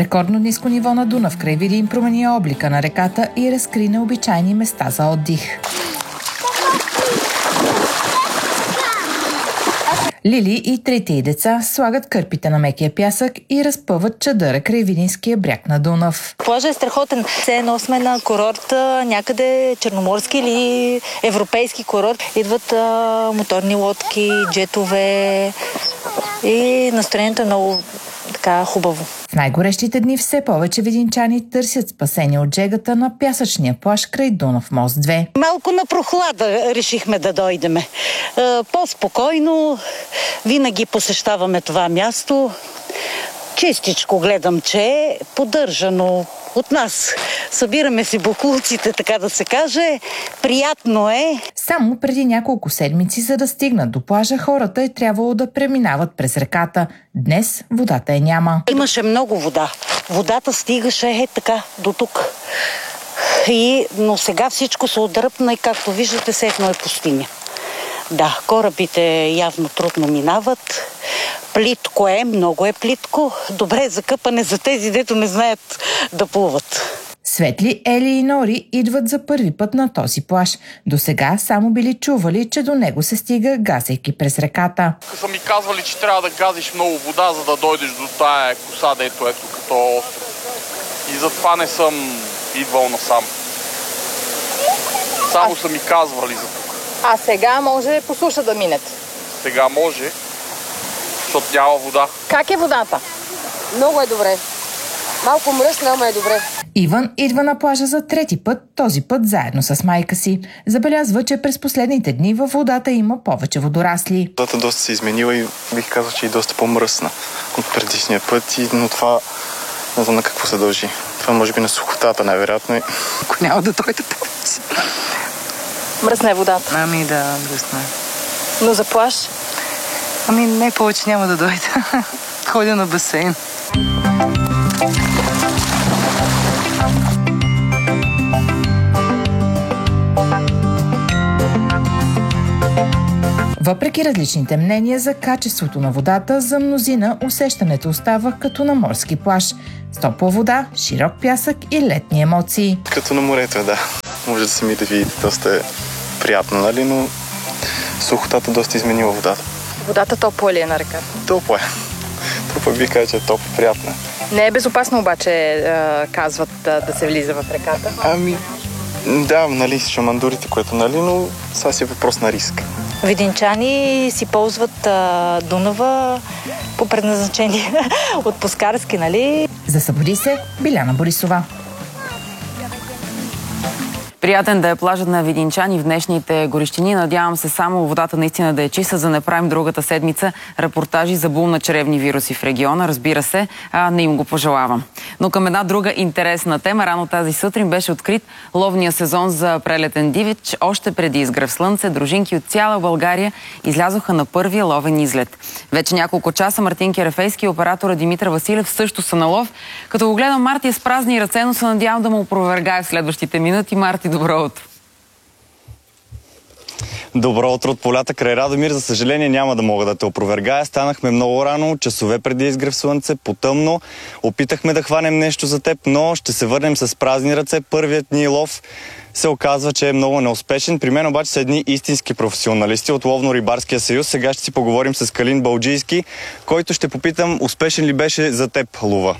Рекордно ниско ниво на Дунав край Видин промени облика на реката и разкри необичайни места за отдих. Лили и трите й деца слагат кърпите на мекия пясък и разпъват чадъра край видинския бряг на Дунав. Плажът е страхотен. Все едно сме на курорт някъде черноморски или европейски курорт. Идват моторни лодки, джетове и настроението е много така хубаво. В най-горещите дни все повече видинчани търсят спасение от жегата на пясъчния плаж край Дунав мост 2. Малко на прохлада решихме да дойдеме. По-спокойно, винаги посещаваме това място. Чистичко гледам, че е поддържано от нас. Събираме си боклуците, така да се каже. Приятно е. Само преди няколко седмици, за да стигнат до плажа, хората е трябвало да преминават през реката. Днес водата няма. Имаше много вода. Водата стигаше така до тук. Но сега всичко се отдръпна и както виждате, все едно е пустиня. Да, корабите явно трудно минават. Плитко е, много е плитко. Добре е за къпане за тези, дето не знаят да плуват. Светли, Ели и Нори идват за първи път на този плаж. До сега само били чували, че до него се стига газейки през реката. Са ми казвали, че трябва да газиш много вода, за да дойдеш до тая коса, дето ето като остров. И затова не съм идвал насам. Само са ми казвали за тук. А сега може по суша да минете? Сега може, защото няма вода. Как е водата? Много е добре. Малко мръсна, ама е добре. Иван идва на плажа за трети път, този път заедно с майка си. Забелязва, че през последните дни във водата има повече водорасли. Водата доста се изменила и бих казал, че е доста по-мръсна от предишния път, но това не знам на какво се дължи. Това може би на сухотата, най-вероятно. Ако няма да дойде повече. Мръсна е водата. Ами да, мръсна е. Но за плаж? Ами не, повече няма да дойде. Ходя на басейн. Въпреки различните мнения за качеството на водата, за мнозина усещането остава като на морски плаж. С топла вода, широк пясък и летни емоции. Като на морето, да. Може да сами да видите, доста е приятно, нали, но сухотата доста изменила водата. Водата топла ли е на реката? Топла е. Топла би казал, че е топло, приятно. Не е безопасно обаче, казват, да се влиза в реката. Ами, да, нали, с шамандурите, което, нали, но сега си е въпрос на риск. Видинчани си ползват Дунава по предназначение отпускарски, нали? За Събуди се, Биляна Борисова. Приятен да е плажът на видинчани в днешните горещини. Надявам се само водата наистина да е чиста, за да не правим другата седмица репортажи за бум на чревни вируси в региона. Разбира се, не им го пожелавам. Но към една друга интересна тема. Рано тази сутрин беше открит ловния сезон за прелетен дивеч. Още преди изгрев слънце, дружинки от цяла България излязоха на първия ловен излет. Вече няколко часа Мартин Керефейски и оператора Димитър Василев също са на лов. Като го гледам, Марти е с празни ръце, но се надявам да му опровергае в следващите минути. Марти, добро утро! Добро утро от полята край Радомир. За съжаление няма да мога да те опровергая. Станахме много рано, часове преди изгрев слънце, потъмно. Опитахме да хванем нещо за теб, но ще се върнем с празни ръце. Първият ни лов се оказва, че е много неуспешен. При мен обаче са едни истински професионалисти от Ловно-рибарския съюз. Сега ще си поговорим с Калин Балджийски, който ще попитам успешен ли беше за теб лова.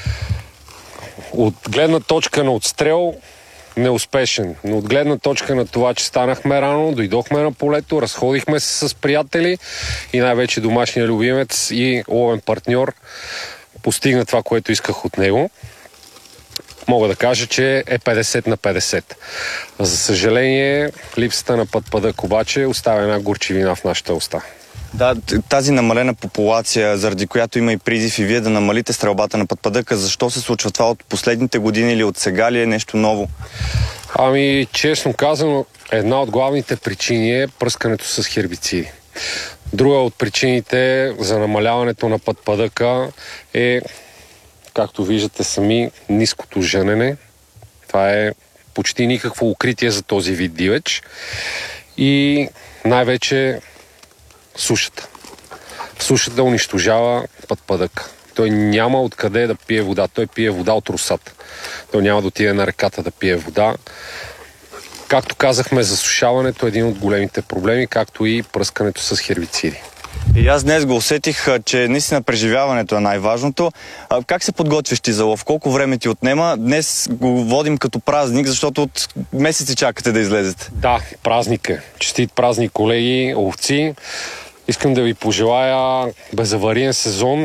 От гледна точка на отстрел неуспешен, но от гледна точка на това, че станахме рано, дойдохме на полето, разходихме се с приятели и най-вече домашния любимец и ловен партньор постигна това, което исках от него. Мога да кажа, че е 50 на 50. За съжаление, липсата на пътпадък обаче оставя една горчивина в нашата уста. Да, тази намалена популация, заради която има и призив и вие да намалите стрелбата на пътпадъка, защо се случва това от последните години или от сега ли е нещо ново? Ами, честно казано, една от главните причини е пръскането с хербициди. Друга от причините за намаляването на пътпадъка е, както виждате сами, ниското жънене. Това е почти никакво укритие за този вид дивеч. И най-вече сушата. Сушата унищожава пътпадък. Той няма откъде да пие вода. Той пие вода от русата. Той няма да отиде на реката да пие вода. Както казахме, засушаването е един от големите проблеми, както и пръскането с хербициди. И аз днес го усетих, че наистина преживяването е най-важното. Как се подготвяш ти за лов? Колко време ти отнема? Днес го водим като празник, защото от месеци чакате да излезете. Да, празник е. Честит празник, колеги, ловци. Искам да ви пожелая безавариен сезон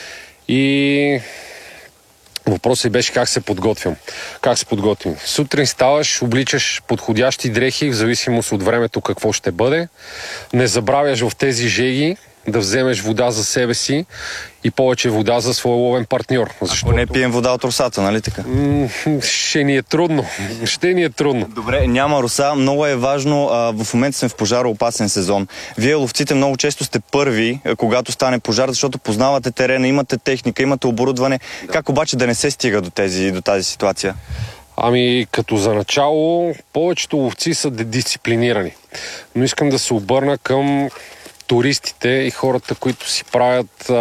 и въпросът беше как се подготвям. Как се подготвим? Сутрин ставаш, обличаш подходящи дрехи в зависимост от времето какво ще бъде. Не забравяш в тези жеги да вземеш вода за себе си и повече вода за своя ловен партньор. Защото не пием вода от русата, нали така? Ще ни е трудно. Ще ни е трудно. Добре, няма руса. Много е важно. В момента сме в пожароопасен сезон. Вие, ловците, много често сте първи, когато стане пожар, защото познавате терена, имате техника, имате оборудване. Да. Как обаче да не се стига до тази ситуация? Ами, като за начало, повечето ловци са дисциплинирани. Но искам да се обърна към туристите и хората, които си правят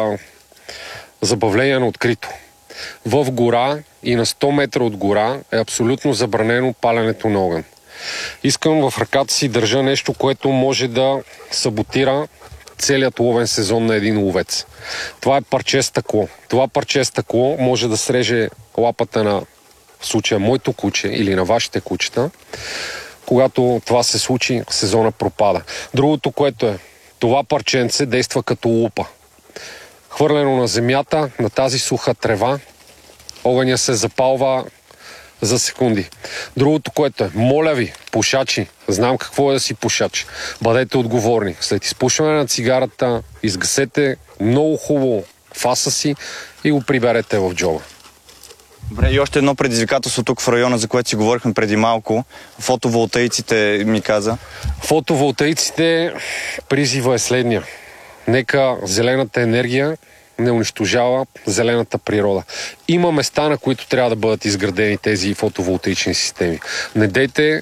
забавления на открито. В гора и на 100 метра от гора е абсолютно забранено паленето на огън. Искам в ръката си държа нещо, което може да саботира целият ловен сезон на един ловец. Това е парче стъкло. Това парче стъкло може да среже лапата на, в случая, моето куче или на вашите кучета. Когато това се случи, сезона пропада. Другото, което е, това парченце действа като лупа. Хвърлено на земята, на тази суха трева, огъня се запалва за секунди. Другото, което е, моля ви, пушачи, знам какво е да си пушач, бъдете отговорни. След изпушване на цигарата, изгасете много хубаво фаса си и го приберете в джоба. Добре, и още едно предизвикателство тук в района, за което си говорихме преди малко. Фотоволтаиците ми каза. Фотоволтаиците, призива е следния. Нека зелената енергия не унищожава зелената природа. Има места, на които трябва да бъдат изградени тези фотоволтаични системи. Не дейте,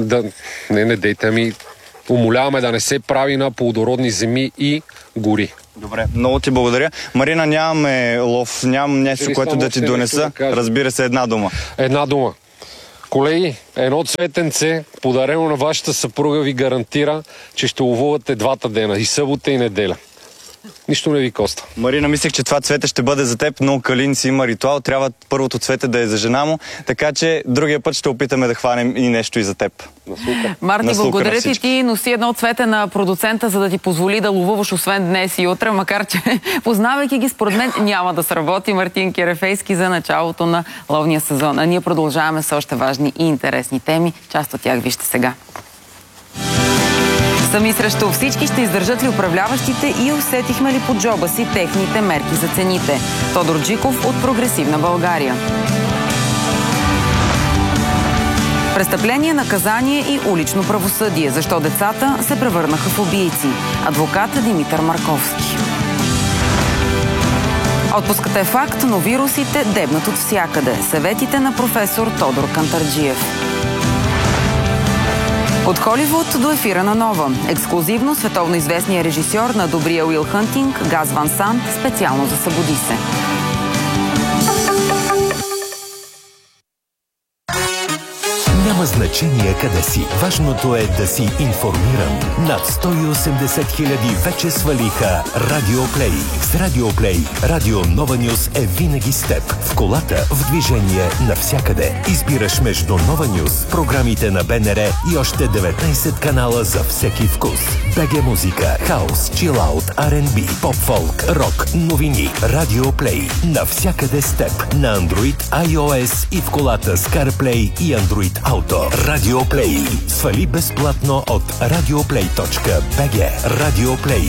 ами умоляваме да не се прави на плодородни земи и гори. Добре, много ти благодаря. Марина, нямаме лов, нямам нещо, което да ти донеса. Разбира се, една дума. Една дума. Колеги, едно цветенце, подарено на вашата съпруга, ви гарантира, че ще ловувате двата дена, и събота, и неделя. Нищо не ви коста. Марина, мислех, че това цвете ще бъде за теб, но Калин си има ритуал. Трябва първото цвете да е за жена му, така че другия път ще опитаме да хванем и нещо и за теб. Марти, благодаря ти носи едно цвете на продуцента, за да ти позволи да ловуваш освен днес и утре, макар че познавайки ги, според мен няма да сработи. Мартин Кирефейски за началото на ловния сезон. А ние продължаваме с още важни и интересни теми. Част от тях вижте сега. Сами срещу всички ще издържат ли управляващите и усетихме ли по джоба си техните мерки за цените? Тодор Джиков от Прогресивна България. Престъпление, наказание и улично правосъдие. Защо децата се превърнаха в убийци? Адвокат Димитър Марковски. Отпуската е факт, но вирусите дебнат от всякъде. Съветите на професор Тодор Кантарджиев. От Холивуд до ефира на Нова. Ексклузивно световно известния режисьор на добрия Уил Хънтинг, Газ Ван Sant, специално за Събуди се. Няма значение къде си. Важното е да си информиран. Над 180 хиляди вече свалиха Радиоплей. С Радиоплей Радио Нова Нюс е винаги с теб. В колата, в движение, навсякъде. Избираш между Нова Нюс, програмите на БНР и още 19 канала за всеки вкус. БГ музика, хаус, чилаут, R&B, поп-фолк, рок, новини. Радиоплей. Навсякъде с теб. На Android, iOS и в колата с CarPlay и Android Auto. Радиоплей. Свали безплатно от radioplay.bg. Радиоплей.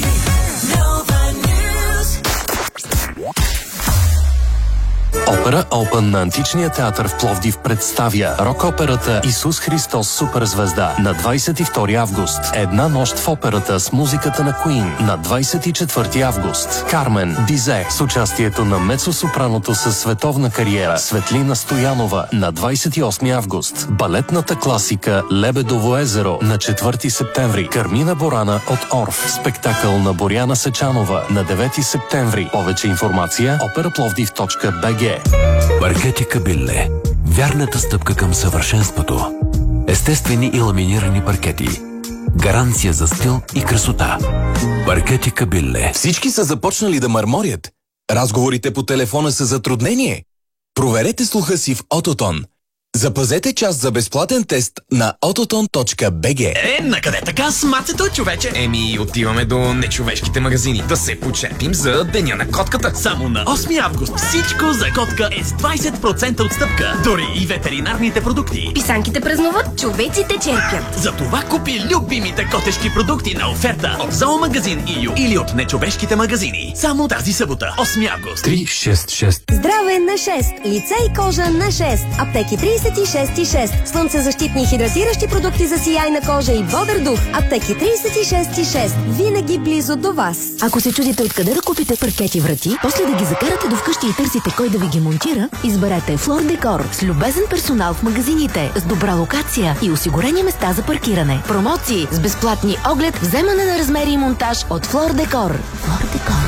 Опера Open на Античния театър в Пловдив представя рок-операта Исус Христос суперзвезда на 22 август. Една нощ в операта с музиката на Queen на 24 август. Кармен Бизе с участието на мецо-сопраното със световна кариера Светлина Стоянова на 28 август. Балетната класика Лебедово езеро на 4 септември. Кармина Борана от Орф. Спектакъл на Боряна Сечанова на 9 септември. Повече информация operaplовдив.bg. Паркети Кабилле. Вярната стъпка към съвършенството. Естествени и ламинирани паркети. Гаранция за стил и красота. Паркети Кабилле. Всички са започнали да мърморят. Разговорите по телефона са затруднение. Проверете слуха си в Ототон. Запазете час за безплатен тест на autoton.bg. Накъде така с мацето, човече? Отиваме до нечовешките магазини. Да се почепим за Деня на котката. Само на 8 август всичко за котка е с 20% отстъпка. Дори и ветеринарните продукти. Писанките празнуват, човеците черпят. Затова купи любимите котешки продукти на оферта от Зоомагазин EU или от нечовешките магазини. Само тази събота, 8 август. 366. Здраве на 6. Лице и кожа на 6. Аптеки 36,6. Слънцезащитни хидратиращи продукти за сияйна кожа и бодър дух. Аптеки 36,6. Винаги близо до вас. Ако се чудите откъде да купите паркети врати, после да ги закарате до вкъщи и търсите кой да ви ги монтира, изберете Флор Декор с любезен персонал в магазините, с добра локация и осигурени места за паркиране. Промоции с безплатни оглед, вземане на размери и монтаж от Флор Декор. Флор Декор.